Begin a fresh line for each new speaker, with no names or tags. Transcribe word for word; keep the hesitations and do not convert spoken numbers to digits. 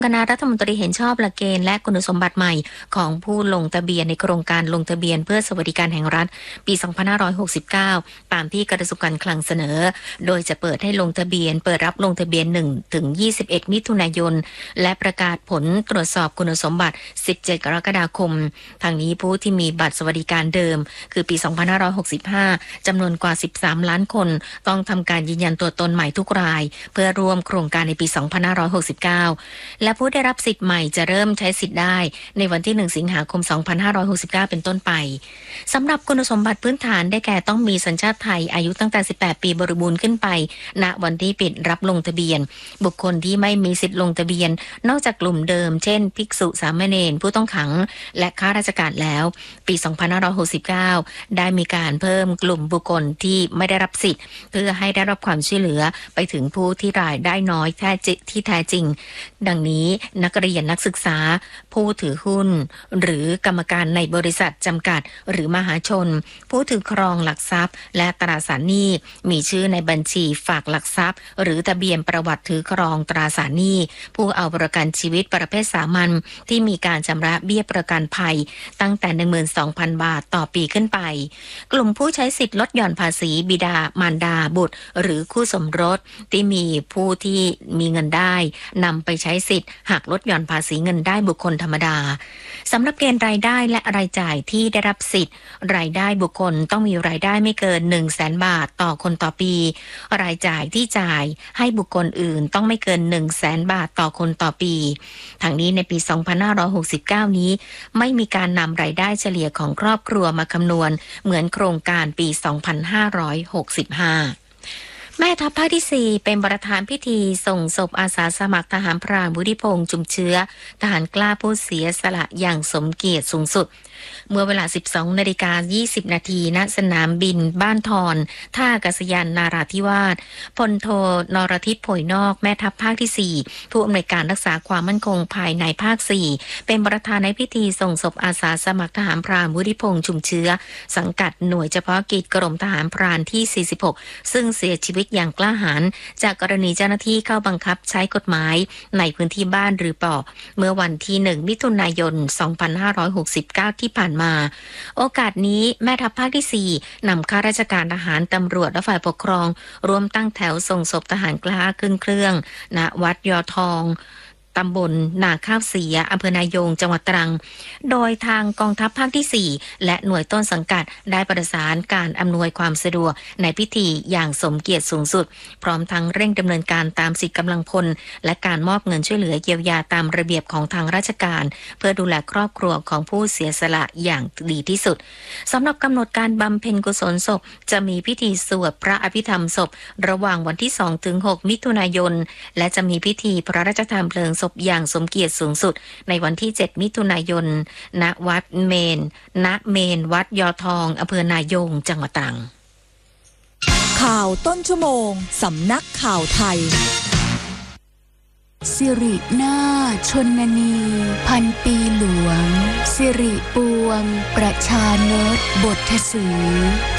คณะรัฐมนตรีเห็นชอบหลักเกณฑ์และคุณสมบัติใหม่ของผู้ลงทะเบียนในโครงการลงทะเบียนเพื่อสวัสดิการแห่งรัฐปี สองพันห้าร้อยหกสิบเก้า ตามที่กระทรวงการคลังเสนอโดยจะเปิดให้ลงทะเบียนเปิดรับลงทะเบียน หนึ่งถึงยี่สิบเอ็ด มิถุนายนและประกาศผลตรวจสอบคุณสมบัติ สิบเจ็ด กรกฎาคมทางนี้ผู้ที่มีบัตรสวัสดิการเดิมคือปี สองพันห้าร้อยหกสิบห้า จำนวนกว่า สิบสาม ล้านคนต้องทำการยืนยันตัวตนใหม่ทุกรายเพื่อร่วมโครงการในปี สองพันห้าร้อยหกสิบเก้า และผู้ได้รับสิทธิ์ใหม่จะเริ่มใช้สิทธิ์ได้ในวันที่ หนึ่ง สิงหาคม สองพันห้าร้อยหกสิบเก้า เป็นต้นไปสำหรับคุณสมบัติพื้นฐานได้แก่ต้องมีสัญชาติไทยอายุตั้งแต่ สิบแปด ปีบริบูรณ์ขึ้นไปณวันที่ปิดรับลงทะเบียนบุคคลที่ไม่มีสิทธิ์ลงทะเบียนนอกจากกลุ่มเดิมเช่นภิกษุสามเณรผู้ต้องขังและข้าราชการแล้วปี สองพันห้าร้อยหกสิบเก้า ได้มีการเพิ่มกลุ่มบุคคลที่ไม่ได้รับสิทธิ์เพื่อให้ได้รับความช่วยเหลือไปถึงผู้ที่รายได้น้อยแท้จริงที่แท้จริงดังนี้นักเรียนนักศึกษาผู้ถือหุ้นหรือกรรมการในบริษัทจำกัดหรือมหาชนผู้ถือครองหลักทรัพย์และตราสารหนี้มีชื่อในบัญชีฝากหลักทรัพย์หรือทะเบียนประวัติถือครองตราสารหนี้ผู้เอาประกันชีวิตประเภทสามัญที่มีการชำระเบี้ยประกันภัยตั้งแต่ หนึ่งหมื่นสองพัน บาทต่อปีขึ้นไปกลุ่มผู้ใช้สิทธิ์ลดหย่อนภาษีบิดามารดาบุตรหรือคู่สมรสที่มีผู้ที่มีเงินได้นำไปใช้สิทธิ์หักลดหย่อนภาษีเงินได้บุคคลธรรมดาสำหรับเกณฑ์รายได้และรายจ่ายที่ได้รับสิทธิ์รายได้บุคคลต้องมีรายได้ไม่เกิน หนึ่งแสน บาทต่อคนต่อปีรายจ่ายที่จ่ายให้บุคคลอื่นต้องไม่เกิน หนึ่งแสน บาทต่อคนต่อปีทางนี้ในปี สองพันห้าร้อยหกสิบเก้า นี้ไม่มีการนำรายได้เฉลี่ยของครอบครัวมาคำนวณเหมือนโครงการปี สองพันห้าร้อยหกสิบห้าแม่ทัพภาคที่ สี่ เป็นประธานพิธีส่งศพอาสาสมัครทหารพรานวุฒิพงษ์จุมเชื้อทหารกล้าผู้เสียสละอย่างสมเกียรติสูงสุดเมื่อเวลา สิบสองนาฬิกายี่สิบ นาทีณสนามบินบ้านทอนท่าอากาศยานนาราธิวาสพลโทนรทิพย์โผยนอกแม่ทัพภาคที่ สี่ ผู้อำนวยการรักษาความมั่นคงภายในภาค สี่ เป็นประธานในพิธีส่งศพอาสาสมัครทหารพรานวุฒิพงษ์จุมเชื้อสังกัดหน่วยเฉพาะกิจกรมทหารพรานที่ สี่สิบหก ซึ่งเสียชีวิตอย่างกล้าหาญจากกรณีเจ้าหน้าที่เข้าบังคับใช้กฎหมายในพื้นที่บ้านหรือป่อเมื่อวันที่ หนึ่ง มิถุนายน สองพันห้าร้อยหกสิบเก้า ที่ผ่านมาโอกาสนี้แม่ทัพภาคที่ สี่ นำข้าราชการทหารตำรวจและฝ่ายปกครองร่วมตั้งแถวส่งศพทหารกล้าขึ้นเครื่องณวัดยอทองตำบลนาข้าวเสียอำเภอนายงจังหวัดตรังโดยทางกองทัพภาคที่ สี่ และหน่วยต้นสังกัดได้ประสานการอำนวยความสะดวกในพิธีอย่างสมเกียรติสูงสุดพร้อมทั้งเร่งดำเนินการตามสิทธิกำลังพลและการมอบเงินช่วยเหลือเยียวยาตามระเบียบของทางราชการเพื่อดูแลครอบครัวของผู้เสียสละอย่างดีที่สุดสำหรับกำหนดการบำเพ็ญกุศลศพจะมีพิธีสวดพระอภิธรรมศพระหว่างวันที่ สองถึงหก มิถุนายนและจะมีพิธีพระราชทานเพลิงศพอย่างสมเกียรติสูงสุดในวันที่ เจ็ด มิถุนายนณวัดเมนณเมนวัดยอทองอำเภอนายงจังหวัดตรัง
ข่าวต้นชั่วโมงสำนักข่าวไทยสิรินาถชนนีพันปีหลวงสิริปวงประชานตบทถือ